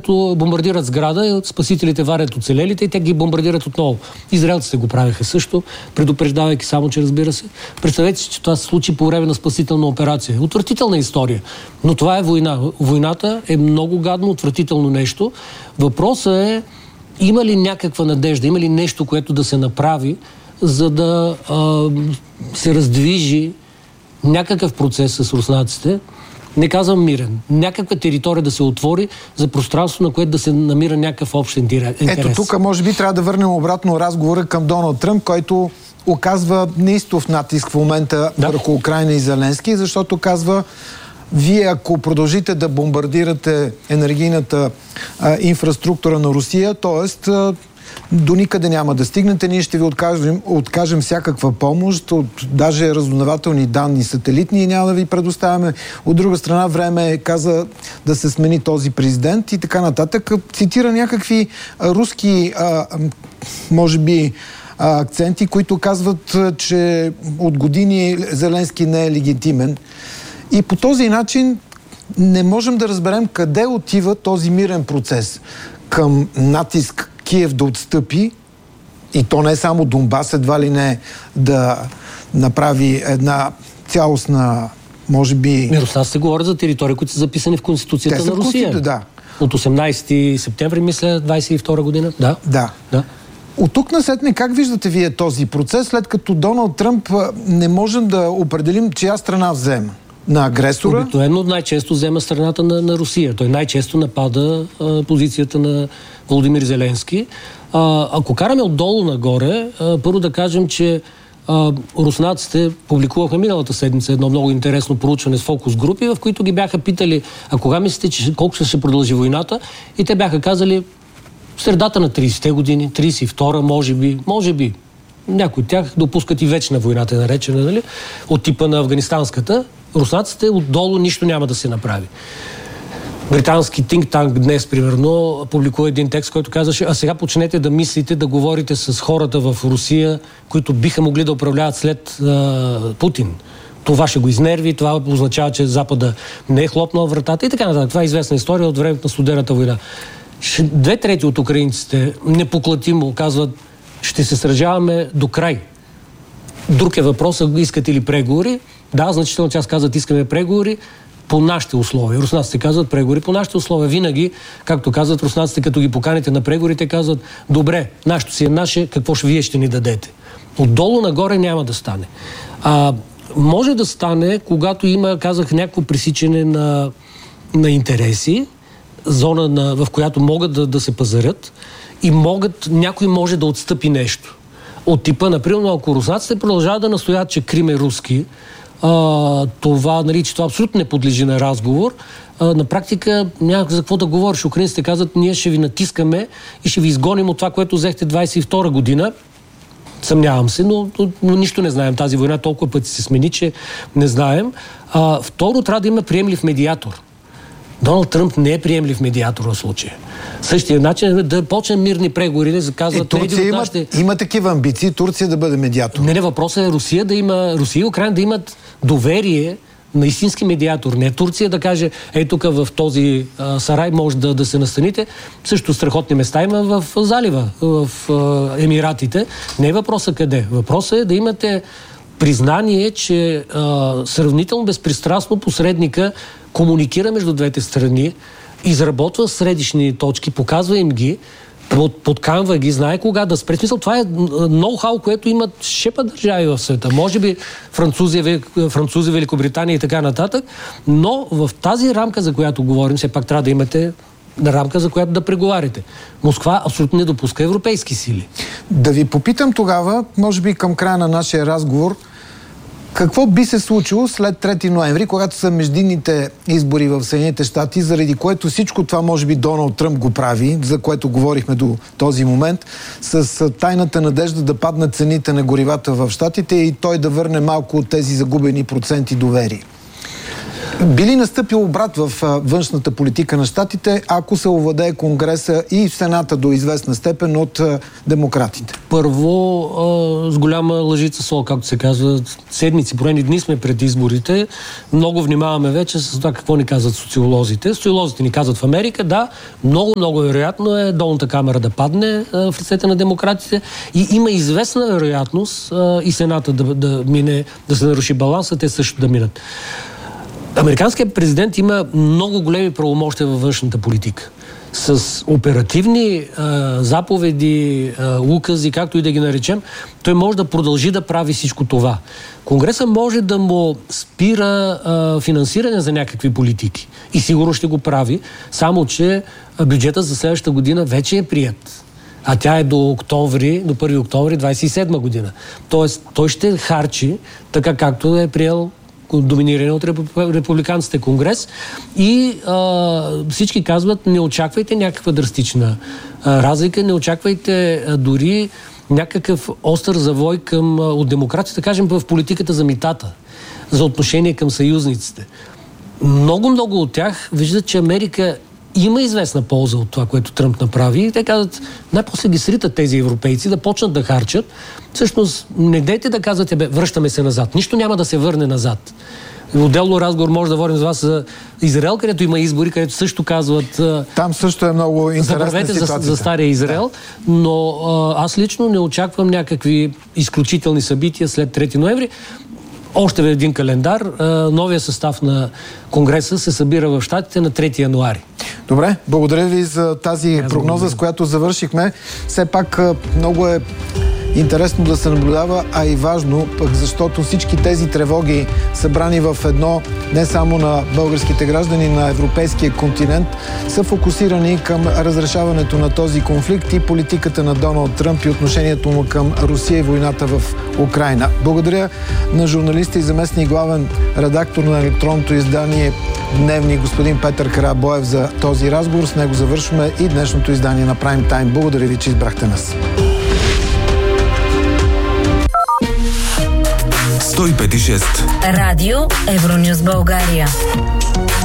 като бомбардират сграда, спасителите варят оцелелите и те ги бомбардират отново. Израелците го правеха също, предупреждавайки само, че разбира се. Представете си, че това се случи по време на спасителна операция. Отвратителна история. Но това е война. Войната е много гадно, отвратително нещо. Въпросът е, има ли някаква надежда, има ли нещо, което да се направи, за да се раздвижи някакъв процес с руснаците, не казвам мирен, някаква територия да се отвори за пространство, на което да се намира някакъв общ интерес. Ето тук може би трябва да върнем обратно разговора към Доналд Тръмп, който оказва неистов натиск в момента върху Украйна и Зеленски, защото казва: вие, ако продължите да бомбардирате енергийната инфраструктура на Русия, т.е. до никъде няма да стигнете, ние ще ви откажем всякаква помощ, даже разузнавателни данни сателитни и няма да ви предоставяме. От друга страна, време е, каза, да се смени този президент и така нататък. Цитира някакви руски, може би, акценти, които казват, че от години Зеленски не е легитимен. И по този начин не можем да разберем къде отива този мирен процес. Към натиск Киев да отстъпи, и то не само Донбас, едва ли не да направи една цялостна, може би... Мирослав се говори за територии, които са записани в Конституцията на Русия. Да. От 18 септември, мисля, 22 година. Да. От тук насетне, как виждате вие този процес, след като Доналд Тръмп не можем да определим чия страна взема? На агресора? Обикновено най-често взема страната на Русия. Той най-често напада позицията на Володимир Зеленски. Ако караме отдолу нагоре, първо да кажем, че руснаците публикуваха миналата седмица едно много интересно проучване с фокус групи, в които ги бяха питали: а кога мислите, че колко ще продължи войната? И те бяха казали: средата на 30-те години, 32-та, може би. Някои от тях допускат и вечна войната, е наречена, нали? От типа на афганистанската. Руснаците отдолу нищо няма да се направи. Британски think tank днес, примерно, публикува един текст, който казваше: а сега почнете да мислите, да говорите с хората в Русия, които биха могли да управляват след Путин. Това ще го изнерви, това означава, че Запада не е хлопнал вратата и така нататък. Това е известна история от времето на студената война. 2/3 от украинците непоклатимо казват: ще се сражаваме до край. Друг е въпросът: искате ли преговори? Да, значително част казват: искаме преговори по нашите условия. Руснаците казват: преговори по нашите условия. Винаги, както казват руснаците, като ги поканите на преговори, те казват: добре, нашето си е наше, какво вие ще ни дадете? Отдолу нагоре няма да стане. Може да стане, когато има, казах, някакво пресичане на интереси, зона, в която могат да се пазарят и някой може да отстъпи нещо. От типа, например, ако руснаците продължават да настоят, че Крим е руски, това, нали, че това абсолютно не подлежи на разговор, на практика няма за какво да говориш. Украинците казват: ние ще ви натискаме и ще ви изгоним от това, което взехте 22 година. Съмнявам се, но нищо не знаем. Тази война толкова пъти се смени, че не знаем. Второ, трябва да има приемлив медиатор. Доналд Тръмп не е приемлив медиатор в случая. Същия начин е да почнем мирни преговори, да казват... Турция има такива амбиции, Турция да бъде медиатор. Не, въпросът е Русия и Украйна да имат доверие на истински медиатор. Не Турция да каже: тук в този сарай може да се настаните. Също страхотни места има в залива, в Емиратите. Не е въпросът къде. Въпросът е да имате признание, че сравнително безпристрастно посредника комуникира между двете страни, изработва средищни точки, показва им ги, подканва ги, знае кога да спре. Смисъл, това е ноу-хау, което имат шепа държави в света. Може би французи, Великобритания и така нататък, но в тази рамка, за която говорим, все пак трябва да имате рамка, за която да преговарите. Москва абсолютно не допуска европейски сили. Да ви попитам тогава, може би към края на нашия разговор, какво би се случило след 3 ноември, когато са междинните избори в Съединените щати, заради което всичко това може би Доналд Тръмп го прави, за което говорихме до този момент, с тайната надежда да паднат цените на горивата в щатите и той да върне малко от тези загубени проценти доверие? Би ли настъпил обрат в външната политика на щатите, ако се овладее Конгреса и Сената до известна степен от демократите? Първо, с голяма лъжица сол, както се казва, седмици, броени дни сме пред изборите. Много внимаваме вече с това какво ни казват социолозите. Социолозите ни казват в Америка, да, много вероятно е долната камера да падне в ръцете на демократите и има известна вероятност и Сената да мине, да се наруши баланса, те също да минат. Американският президент има много големи правомощия във външната политика. С оперативни заповеди, укази, както и да ги наречем, той може да продължи да прави всичко това. Конгреса може да му спира финансиране за някакви политики. И сигурно ще го прави, само че бюджета за следващата година вече е прият. А тя е до 1 октомври 27 година. Тоест, той ще харчи така както е приел доминиране от републиканците Конгрес и всички казват, не очаквайте някаква драстична разлика, не очаквайте дори някакъв остър завой от демократията, кажем в политиката за митата, за отношение към съюзниците. Много от тях виждат, че Америка има известна полза от това, което Тръмп направи и те казват, най-после ги сритат тези европейци да почнат да харчат. Всъщност, не дейте да казвате, връщаме се назад. Нищо няма да се върне назад. Отделно разговор може да водим с вас за Израел, където има избори, където също казват... Там също е много интересна ситуация. За стария Израел, но аз лично не очаквам някакви изключителни събития след 3 ноември. Още в един календар, новия състав на Конгреса се събира в щатите на 3 януари. Добре, благодаря ви за тази прогноза, с която завършихме. Все пак много е интересно да се наблюдава, а и важно, защото всички тези тревоги, събрани в едно, не само на българските граждани, на европейския континент, са фокусирани към разрешаването на този конфликт и политиката на Доналд Тръмп и отношението му към Русия и войната в Украйна. Благодаря на журналиста и заместник главен редактор на електронното издание Дневник господин Петър Карабоев за този разговор. С него завършваме и днешното издание на Прайм Тайм. Благодаря ви, че избрахте нас. 105.6 Радио Евронюс България.